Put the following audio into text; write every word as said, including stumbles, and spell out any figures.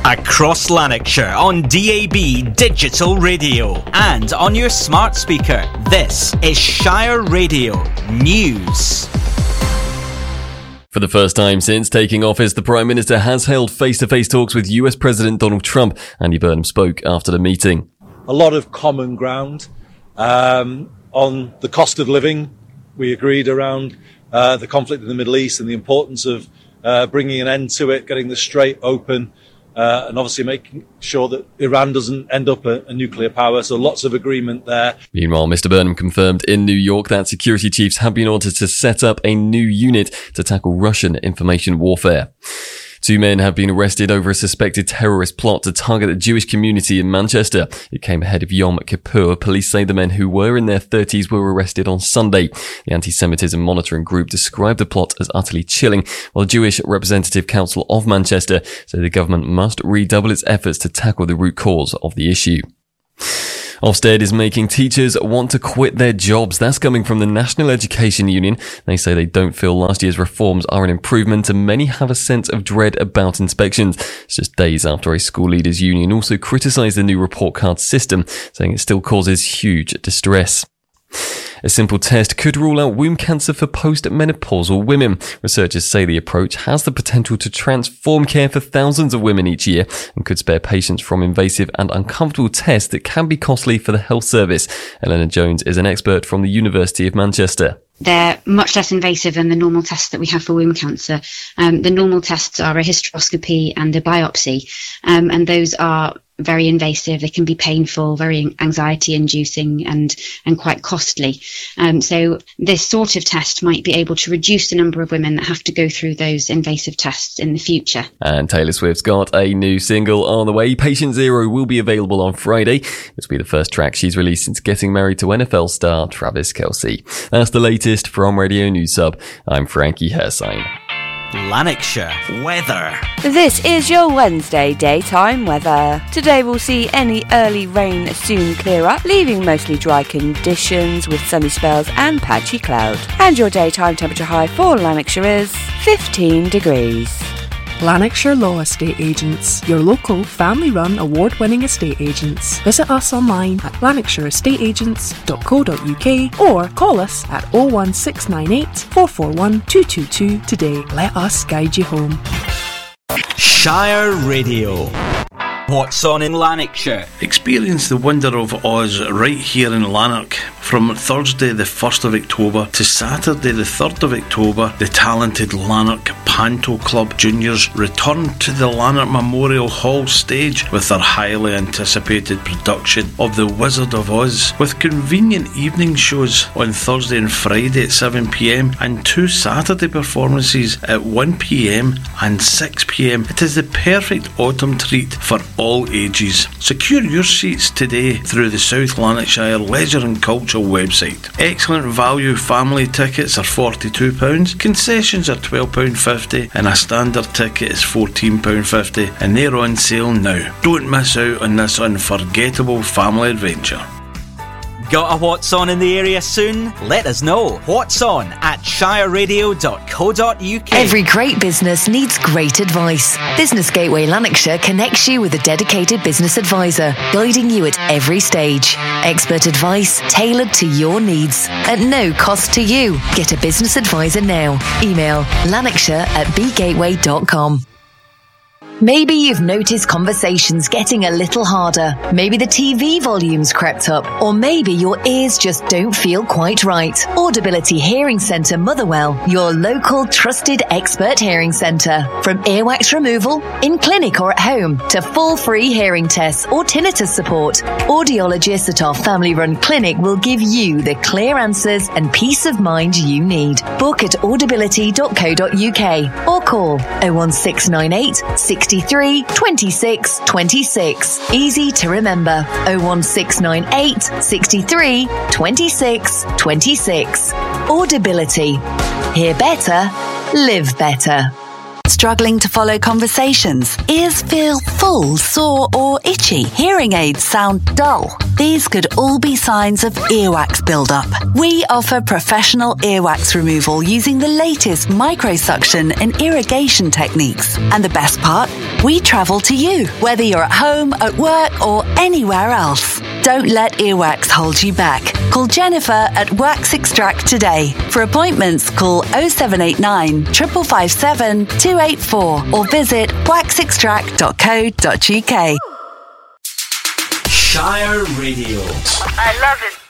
Across Lanarkshire on D A B Digital Radio and on your smart speaker. This is Shire Radio News. For the first time since taking office, the Prime Minister has held face-to-face talks with U S President Donald Trump. Andy Burnham spoke after the meeting. A lot of common ground um, on the cost of living. We agreed around uh, the conflict in the Middle East and the importance of uh, bringing an end to it, getting the Strait open, uh, and obviously making sure that Iran doesn't end up a, a nuclear power. So lots of agreement there. Meanwhile, Mister Burnham confirmed in New York that security chiefs have been ordered to set up a new unit to tackle Russian information warfare. Two men have been arrested over a suspected terrorist plot to target the Jewish community in Manchester. It came ahead of Yom Kippur. Police say the men, who were in their thirties, were arrested on Sunday. The anti-Semitism monitoring group described the plot as utterly chilling, while the Jewish Representative Council of Manchester said the government must redouble its efforts to tackle the root cause of the issue. Ofsted is making teachers want to quit their jobs. That's coming from the National Education Union. They say they don't feel last year's reforms are an improvement, and many have a sense of dread about inspections. It's just days after a school leaders union also criticised the new report card system, saying it still causes huge distress. A simple test could rule out womb cancer for post-menopausal women. Researchers say the approach has the potential to transform care for thousands of women each year and could spare patients from invasive and uncomfortable tests that can be costly for the health service. Eleanor Jones is an expert from the University of Manchester. They're much less invasive than the normal tests that we have for womb cancer. Um, the normal tests are a hysteroscopy and a biopsy, um, and those are very invasive. They can be painful, very anxiety-inducing, and and quite costly. Um, so this sort of test might be able to reduce the number of women that have to go through those invasive tests in the future. And Taylor Swift's got a new single on the way. Patient Zero will be available on Friday. This will be the first track she's released since getting married to N F L star Travis Kelce. That's the latest from Radio News Sub. I'm Frankie Hersine. Lanarkshire weather. This is your Wednesday daytime weather. Today we'll see any early rain soon clear up, leaving mostly dry conditions with sunny spells and patchy cloud. And your daytime temperature high for Lanarkshire is fifteen degrees. Lanarkshire Law Estate Agents, your local family-run award-winning estate agents. Visit us online at lanarkshire estate agents dot co dot uk or call us at oh one six nine eight, four four one, two two two today. Let us guide you home. Shire Radio. What's on in Lanarkshire? Experience the wonder of Oz right here in Lanark. From Thursday the first of October to Saturday the third of October, the talented Lanark Panto Club Juniors return to the Lanark Memorial Hall stage with their highly anticipated production of The Wizard of Oz, with convenient evening shows on Thursday and Friday at seven p m and two Saturday performances at one p m and six p m. It is the perfect autumn treat for all ages. Secure your seats today through the South Lanarkshire Leisure and Culture website. Excellent value family tickets are forty-two pounds, concessions are twelve pounds fifty, and a standard ticket is fourteen pounds fifty, and they're on sale now. Don't miss out on this unforgettable family adventure. Got a What's On in the area soon? Let us know. What's On at shire radio dot co dot uk. Every great business needs great advice. Business Gateway Lanarkshire connects you with a dedicated business advisor, guiding you at every stage. Expert advice tailored to your needs at no cost to you. Get a business advisor now. Email lanarkshire at b gateway dot com. Maybe you've noticed conversations getting a little harder. Maybe the T V volume's crept up. Or maybe your ears just don't feel quite right. Audibility Hearing Centre Motherwell, your local trusted expert hearing centre. From earwax removal, in clinic or at home, to full free hearing tests or tinnitus support, audiologists at our family-run clinic will give you the clear answers and peace of mind you need. Book at audibility dot co dot uk or call oh one six nine eight, sixty-three, twenty-six, twenty-six. Easy to remember. oh one six nine eight, sixty-three, twenty-six, twenty-six. Audibility. Hear better, live better. Struggling to follow conversations? Ears feel full, sore or itchy? Hearing aids sound dull? These could all be signs of earwax buildup. We offer professional earwax removal using the latest microsuction and irrigation techniques. And the best part? We travel to you, whether you're at home, at work or anywhere else. Don't let earwax hold you back. Call Jennifer at Wax Extract today. For appointments, call oh seven eight nine, five five seven, two eight four or visit wax extract dot co dot uk. Shire Radio. I love it.